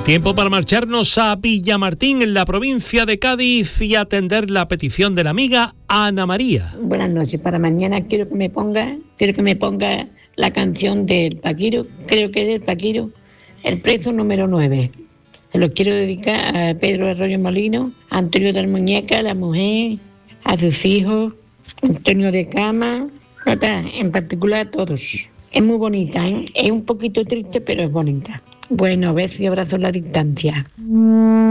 Tiempo para marcharnos a Villamartín, en la provincia de Cádiz, y atender la petición de la amiga Ana María. Buenas noches. Para mañana quiero que me ponga la canción del Paquiro, creo que es del Paquiro, El preso número 9. Se lo quiero dedicar a Pedro Arroyo Molino, a Antonio del Muñeca, a la mujer, a sus hijos, Antonio de Cama, en particular a todos. Es muy bonita, ¿eh? Es un poquito triste, pero es bonita. Bueno, besos y abrazos a la distancia.